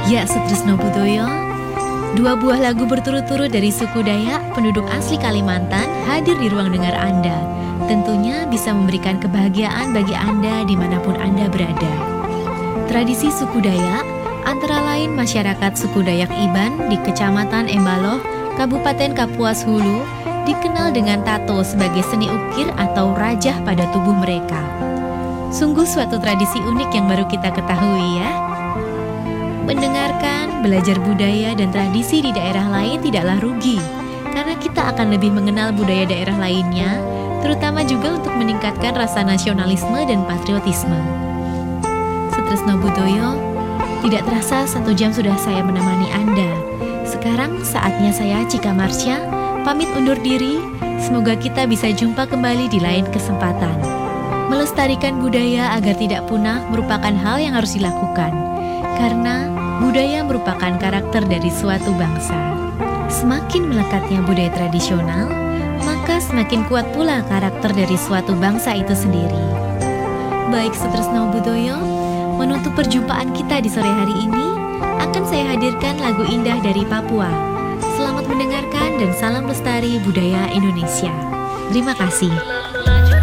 Ya, Sutrisno Budoyo, dua buah lagu berturut-turut dari suku Dayak, penduduk asli Kalimantan, hadir di ruang dengar Anda. Tentunya bisa memberikan kebahagiaan bagi Anda dimanapun Anda berada. Tradisi suku Dayak, antara lain masyarakat suku Dayak Iban di Kecamatan Embaloh, Kabupaten Kapuas Hulu, dikenal dengan tato sebagai seni ukir atau rajah pada tubuh mereka. Sungguh suatu tradisi unik yang baru kita ketahui ya. Mendengarkan, belajar budaya dan tradisi di daerah lain tidaklah rugi, karena kita akan lebih mengenal budaya daerah lainnya, terutama juga untuk meningkatkan rasa nasionalisme dan patriotisme. Sutrisno Budoyo, tidak terasa 1 jam sudah saya menemani Anda. Sekarang saatnya saya, Cika Marsha, pamit undur diri. Semoga kita bisa jumpa kembali di lain kesempatan. Melestarikan budaya agar tidak punah merupakan hal yang harus dilakukan, karena budaya merupakan karakter dari suatu bangsa. Semakin melekatnya budaya tradisional, maka semakin kuat pula karakter dari suatu bangsa itu sendiri. Baik Sutrisno Budoyo, menutup perjumpaan kita di sore hari ini, akan saya hadirkan lagu indah dari Papua. Selamat mendengarkan dan salam lestari budaya Indonesia. Terima kasih.